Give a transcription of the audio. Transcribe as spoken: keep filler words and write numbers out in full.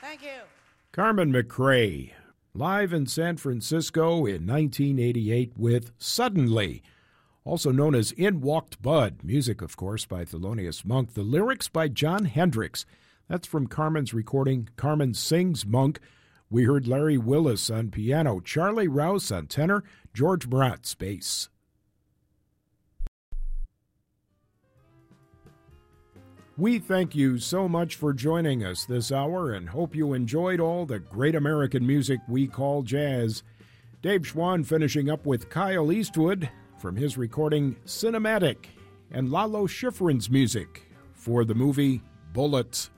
Thank you. Carmen McRae, live in San Francisco in nineteen eighty-eight with Suddenly, also known as In Walked Bud. Music, of course, by Thelonious Monk. The lyrics by John Hendricks. That's from Carmen's recording, Carmen Sings Monk. We heard Larry Willis on piano, Charlie Rouse on tenor, George Maratz bass. We thank you so much for joining us this hour and hope you enjoyed all the great American music we call jazz. Dave Schwann finishing up with Kyle Eastwood from his recording Cinematic, and Lalo Schifrin's music for the movie Bullets.